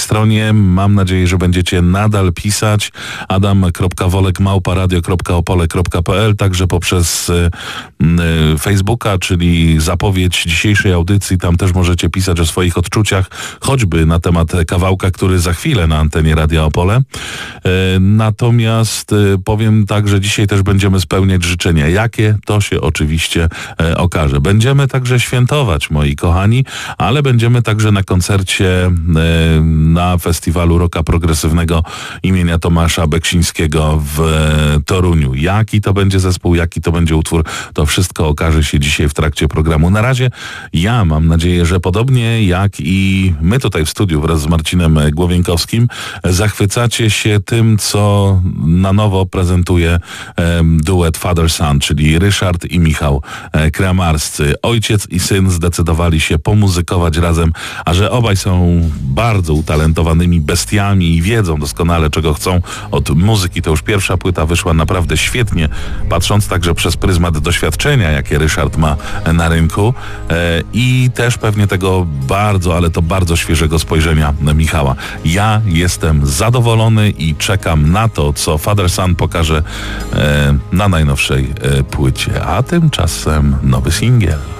stronie. Mam nadzieję, że będziecie nadal pisać. adam.wolek@radio.opole.pl, także poprzez Facebooka, czyli zapowiedź dzisiejszej audycji. Tam też możecie pisać o swoich odczuciach, choćby na temat kawałka, który za chwilę na antenie Radia Opole. Natomiast powiem tak, że dzisiaj też będziemy spełniać życzenia. Jakie? To się oczywiście okaże. Będziemy także świętować, moi kochani, ale będziemy także na koncercie na festiwalu rocka progresywnego imienia Tomasza Beksińskiego w Toruniu. Jaki to będzie zespół, jaki to będzie utwór, to wszystko okaże się dzisiaj w trakcie programu. Na razie ja mam nadzieję, że podobnie jak i my tutaj w studiu wraz z Marcinem Głowienkowskim zachwycacie się tym, co na nowo prezentuje duet Father Son, czyli Ryszard i Michał Kramarscy. Ojciec i syn zdecydowali się pomuzykować razem, a że obaj są bardzo utalentowanymi bestiami i wiedzą doskonale, czego chcą od muzyki. To już pierwsza płyta wyszła naprawdę świetnie, patrząc także przez pryzmat doświadczenia, jakie Ryszard ma na rynku i też pewnie tego bardzo, ale to bardzo świeżego spojrzenia Michała. Ja jestem zadowolony i czekam na to, co Father Son pokaże na najnowszej płycie, a tymczasem nowy singiel.